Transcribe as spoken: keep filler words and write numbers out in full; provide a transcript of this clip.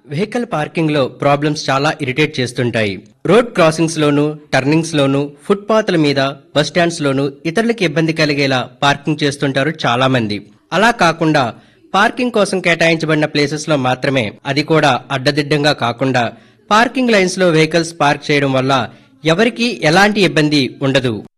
Vehicle parking లో problems చాలా irritate చేస్తుంటాయి. రోడ్ క్రాసింగ్స్ లోను, టర్నింగ్స్ లోను, ఫుట్ పాత్ల మీద, బస్ స్టాండ్స్ లోను ఇతరులకు ఇబ్బంది కలిగేలా పార్కింగ్ చేస్తుంటారు చాలా మంది. అలా కాకుండా పార్కింగ్ కోసం కేటాయించబడిన ప్లేసెస్ లో మాత్రమే, అది కూడా అడ్డదిడ్డంగా కాకుండా పార్కింగ్ లైన్స్ లో వెహికల్స్ పార్క్ చేయడం వల్ల ఎవరికీ ఎలాంటి ఇబ్బంది ఉండదు.